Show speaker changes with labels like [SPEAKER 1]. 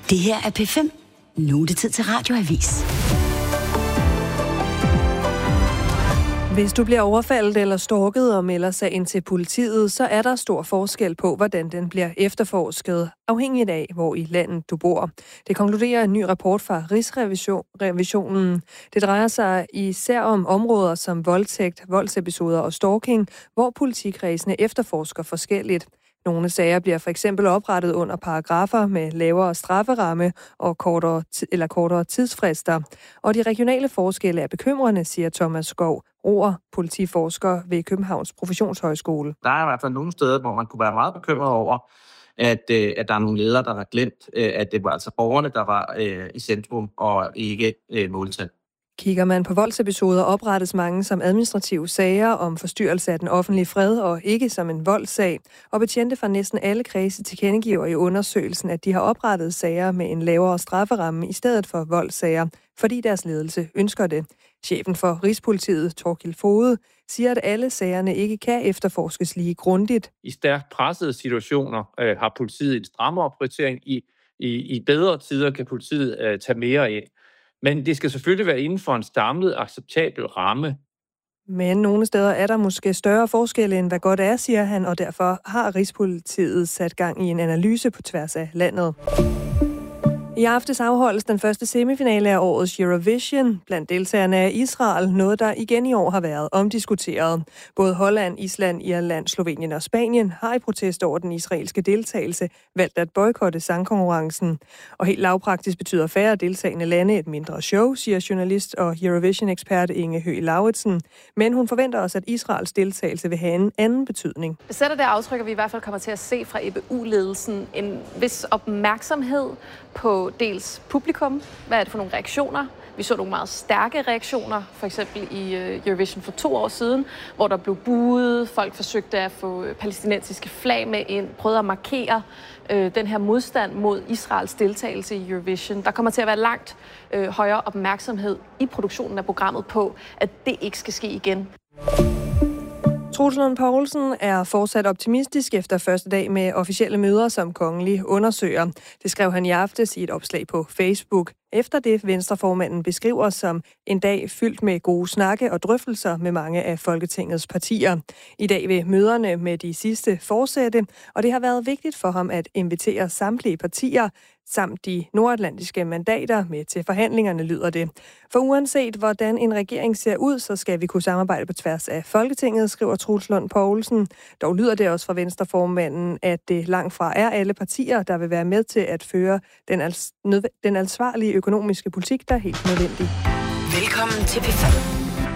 [SPEAKER 1] Det her er P5. Nu er det tid til Radioavis.
[SPEAKER 2] Hvis du bliver overfaldet eller stalket og melder sig ind til politiet, så er der stor forskel på, hvordan den bliver efterforsket, afhængigt af, hvor i landet du bor. Det konkluderer en ny rapport fra Rigsrevisionen. Det drejer sig især om områder som voldtægt, voldsepisoder og stalking, hvor politikredsene efterforsker forskelligt. Nogle sager bliver for eksempel oprettet under paragrafer med lavere strafferamme og kortere tidsfrister. Og de regionale forskelle er bekymrende, siger Thomas Skov Roer, politiforsker ved Københavns Professionshøjskole.
[SPEAKER 3] Der er i hvert fald nogle steder, hvor man kunne være meget bekymret over, at der er nogle ledere, der har glemt, at det var altså borgerne, der var i centrum og ikke måltal.
[SPEAKER 2] Kigger man på voldsepisoder, oprettes mange som administrative sager om forstyrrelse af den offentlige fred og ikke som en voldssag. Og betjente fra næsten alle kredse tilkendegiver i undersøgelsen, at de har oprettet sager med en lavere strafferamme i stedet for voldssager, fordi deres ledelse ønsker det. Chefen for Rigspolitiet, Thorkild Foged, siger, at alle sagerne ikke kan efterforskes lige grundigt.
[SPEAKER 4] I stærkt pressede situationer har politiet en strammere prioritering. I bedre tider kan politiet tage mere ind. Men det skal selvfølgelig være inden for en samlet, acceptabel ramme.
[SPEAKER 2] Men nogle steder er der måske større forskelle, end hvad godt er, siger han, og derfor har Rigspolitiet sat gang i en analyse på tværs af landet. I aftes afholdes den første semifinale af årets Eurovision. Blandt deltagerne er Israel, noget der igen i år har været omdiskuteret. Både Holland, Island, Irland, Slovenien og Spanien har i protest over den israelske deltagelse valgt at boykotte sangkonkurrencen. Og helt lavpraktisk betyder færre deltagende lande et mindre show, siger journalist og Eurovision-ekspert Inge Høgh Lauritsen. Men hun forventer også, at Israels deltagelse vil have en anden betydning.
[SPEAKER 5] Sætter det aftryk, at vi i hvert fald kommer til at se fra EBU-ledelsen en vis opmærksomhed på dels publikum. Hvad er det for nogle reaktioner? Vi så nogle meget stærke reaktioner, for eksempel i Eurovision for 2 år siden, hvor der blev buet, folk forsøgte at få palæstinensiske flag med ind, prøvede at markere den her modstand mod Israels deltagelse i Eurovision. Der kommer til at være langt højere opmærksomhed i produktionen af programmet på, at det ikke skal ske igen.
[SPEAKER 2] Troels Lund Poulsen er fortsat optimistisk efter første dag med officielle møder, som kongelig undersøger. Det skrev han i aftes i et opslag på Facebook. Efter det Venstreformanden beskriver som en dag fyldt med gode snakke og drøftelser med mange af Folketingets partier. I dag vil møderne med de sidste fortsætte, og det har været vigtigt for ham at invitere samtlige partier samt de nordatlantiske mandater med til forhandlingerne, lyder det. For uanset hvordan en regering ser ud, så skal vi kunne samarbejde på tværs af Folketinget, skriver Troels Lund Poulsen. Dog lyder det også fra Venstreformanden, at det langt fra er alle partier, der vil være med til at føre den ansvarlige økonomiske politik, der er helt nødvendig.
[SPEAKER 1] Velkommen til P5.